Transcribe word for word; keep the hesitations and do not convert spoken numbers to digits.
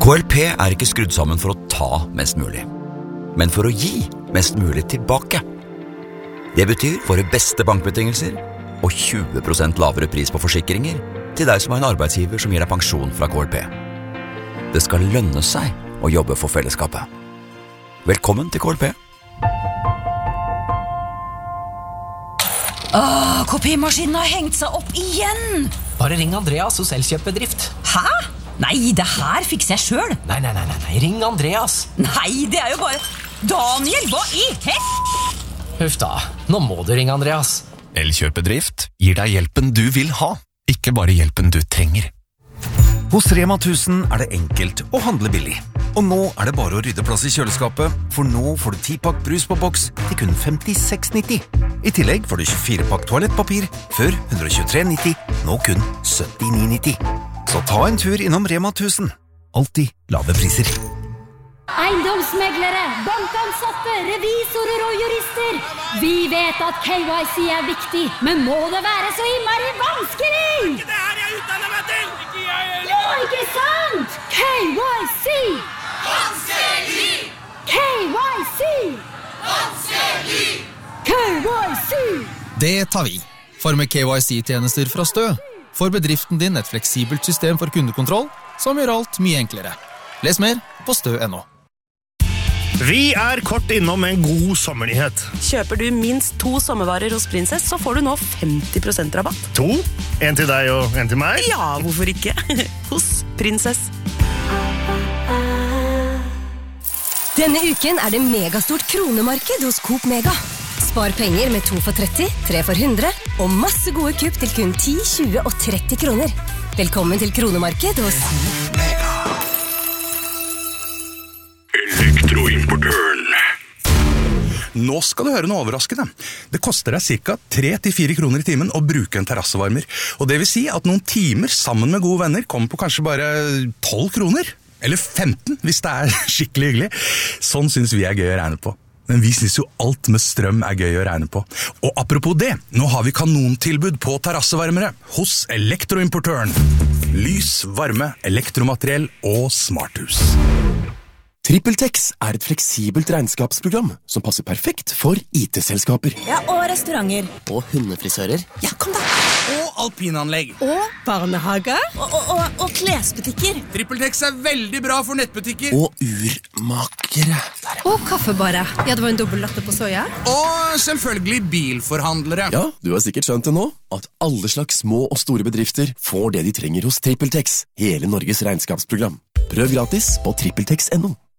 K L P er ikke skrudd sammen for å ta mest mulig, men for å gi mest mulig tilbake. Det betyr våre beste bankbetingelser og tjue prosent lavere pris på forsikringer til deg som har en arbeidsgiver som gir deg pensjon fra K L P. Det skal lønne seg å jobbe for fellesskapet. Velkommen til K L P. Åh, kopimaskinen har hengt seg opp igjen! Bare ring Andreas hos Elkjøp-bedrift. Hæ? Nei, det her fikser jeg selv. Nei, nei, nei, nei, ring Andreas. Nei, det er jo bare... Daniel, hva i hett? Huff da, nå må du ringe Andreas. Elkjøp-bedrift gir deg hjelpen du vil ha, ikke bare hjelpen du trenger. Hos Rema tusen er det enkelt å handle billig. Og nå er det bare å rydde plass i kjøleskapet, for nå får du ti pakk brus på boks til kun femtiseks nitti. I tillegg får du tjuefire pakk toalettpapir, før ett hundre tjuetre nitti, nå kun syttini nitti. Så ta en tur innom Rema tusen. Alltid lave priser. Eiendomsmeglere, bankansatte, revisorer og jurister. Vi vet at K Y C er viktig, men må det være så innmari vanskelig? Ikke det her jeg utdanner meg til! Ikke jeg heller! Jo, ikke sant? K Y C! Vanskelig! K Y C! Vanskelig! K Y C! Det tar vi. For med K Y C-tjenester fra Stø får bedriften din et fleksibelt system for kundekontroll som gjør alt mye enklere. Les mer på stø punktum no. Vi er kort innom en god sommernyhet. Kjøper du minst to sommervarer hos Princess, så får du nå femti prosent rabatt. To? En til deg og en til meg? Ja, hvorfor ikke? Hos Princess. Denne uken er det megastort kronemarked hos Coop Mega. Spar penger med to for tretti, tre for hundre, og masse gode kupp til kun ti, tjue og tretti kroner. Velkommen til kronemarked hos Coop Mega. Elektroimportøren. Nå skal du høre noe overraskende. Det koster deg cirka tre til fire kroner i timen å bruke en terrassevarmer. Og det vil si at noen timer sammen med gode venner kommer på kanskje bare tolv kroner. Eller femten, hvis det er skikkelig hyggelig. Sånn synes vi er gøy å regne på. Men vi synes jo alt med strøm er gøy å regne på. Og apropos det, nå har vi kanontilbud på terrassevarmere hos Elektroimportøren. Lys, varme, elektromateriell og smarthus. TrippelTex er et fleksibelt regnskapsprogram som passer perfekt for I T-selskaper. Ja, og restauranter. Og hundefrisører. Ja, kom da. Og alpinanlegg. Og barnehager. Og, og, og, og klesbutikker. TrippelTex er veldig bra for nettbutikker. Og urmakere. Og kaffebare. Ja, det var en dobbelt latte på soja. Og selvfølgelig bilforhandlere. Ja, du har sikkert skjønt det nå, at alle slags små og store bedrifter får det de trenger hos TrippelTex, hele Norges regnskapsprogram. Prøv gratis på trippeltex punktum no.